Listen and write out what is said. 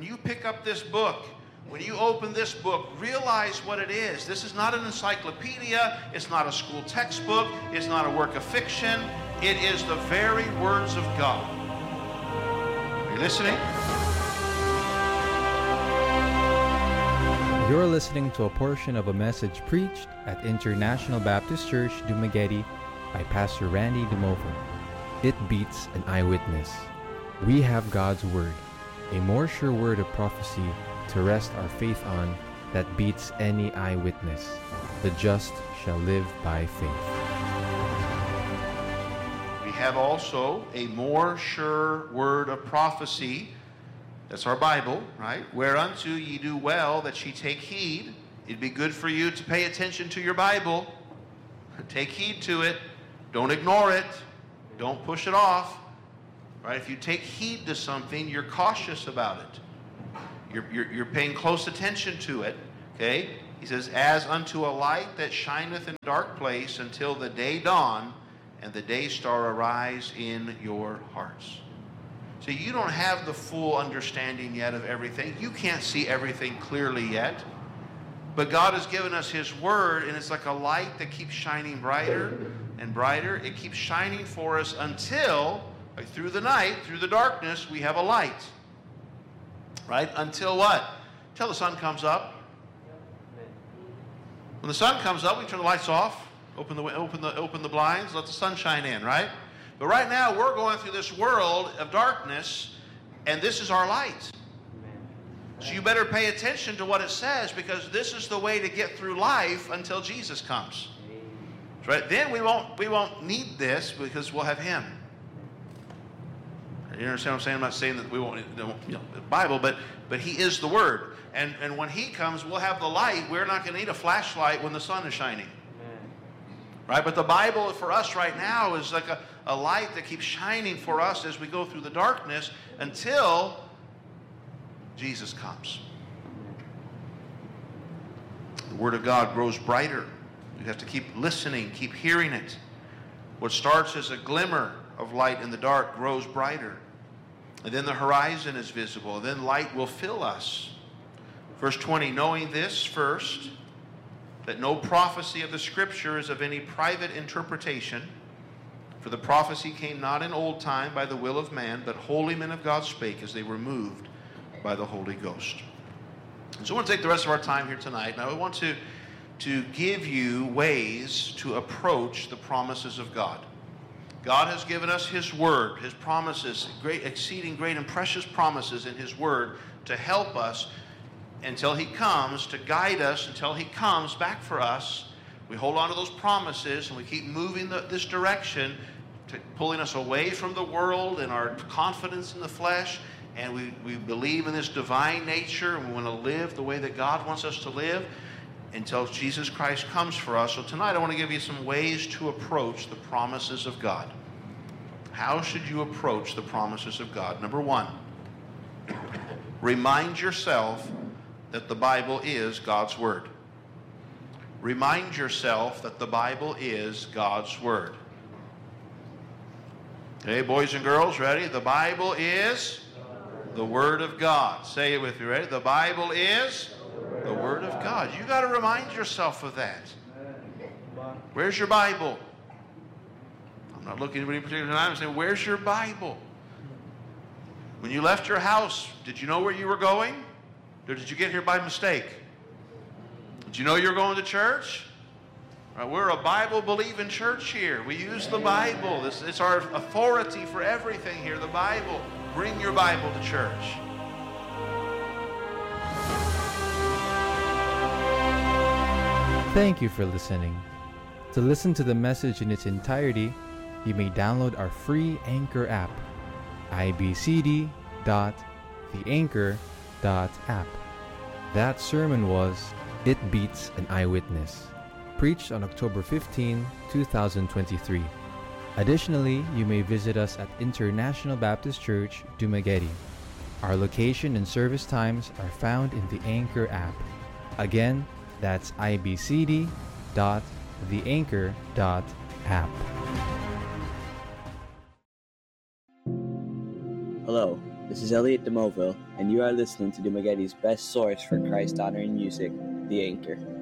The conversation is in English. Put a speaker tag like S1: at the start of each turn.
S1: when you pick up this book, when you open this book, realize what it is. This is not an encyclopedia. It's not a school textbook. It's not a work of fiction. It is the very words of God. Are you listening?
S2: You're listening to a portion of a message preached at International Baptist Church, Dumaguete by Pastor Randy DeMover. It beats an eyewitness. We have God's Word, a more sure word of prophecy to rest our faith on that beats any eyewitness. The just shall live by faith.
S1: We have also a more sure word of prophecy. That's our Bible, right? Whereunto ye do well that ye take heed. It'd be good for you to pay attention to your Bible. Take heed to it. Don't ignore it. Don't push it off. Right? If you take heed to something, you're cautious about it. You're paying close attention to it. Okay? He says, as unto a light that shineth in a dark place until the day dawn and the day star arise in your hearts. So you don't have the full understanding yet of everything. You can't see everything clearly yet. But God has given us His Word, and it's like a light that keeps shining brighter and brighter. It keeps shining for us until, like through the night, through the darkness, we have a light. Right? Until what? Until the sun comes up. When the sun comes up, we turn the lights off, open the blinds, let the sun shine in, right? But right now, we're going through this world of darkness, and this is our light. So you better pay attention to what it says, because this is the way to get through life until Jesus comes. Right? Then we won't need this, because we'll have Him. You understand what I'm saying? I'm not saying that we won't need the Bible, but He is the Word. And when He comes, we'll have the light. We're not going to need a flashlight when the sun is shining. Right? But the Bible for us right now is like a light that keeps shining for us as we go through the darkness until Jesus comes. The Word of God grows brighter. You have to keep listening, keep hearing it. What starts as a glimmer of light in the dark grows brighter. And then the horizon is visible. And then light will fill us. Verse 20, knowing this first, that no prophecy of the Scripture is of any private interpretation, for the prophecy came not in old time by the will of man, but holy men of God spake as they were moved by the Holy Ghost. And so I want to take the rest of our time here tonight, and I want to give you ways to approach the promises of God. God has given us His Word, His promises, great, exceeding great and precious promises in His Word to help us until He comes, to guide us until He comes back for us. We hold on to those promises and we keep moving this direction, pulling us away from the world and our confidence in the flesh. And we believe in this divine nature, and we want to live the way that God wants us to live until Jesus Christ comes for us. So tonight I want to give you some ways to approach the promises of God. How should you approach the promises of God? Number one, remind yourself that the Bible is God's Word. Remind yourself that the Bible is God's Word. Okay, boys and girls, ready? The Bible is the Word of God. Say it with me, ready? The Bible is the Word of God. You got to remind yourself of that. Where's your Bible? I'm not looking at anybody in particular time. I'm saying, where's your Bible? When you left your house, did you know where you were going? Or did you get here by mistake? Did you know you were going to church? Right, we're a Bible-believing church here. We use the Bible. It's our authority for everything here, the Bible. Bring your Bible to church.
S2: Thank you for listening. To listen to the message in its entirety, you may download our free Anchor app, ibcd.theanchor.app. That sermon was It Beats an Eyewitness, preached on October 15, 2023. Additionally, you may visit us at International Baptist Church, Dumaguete. Our location and service times are found in the Anchor app. Again, that's ibcd.theanchor.app.
S3: Hello, This is Elliot DeMoville, and you are listening to Dumagetti's best source for Christ-honoring music, The Anchor.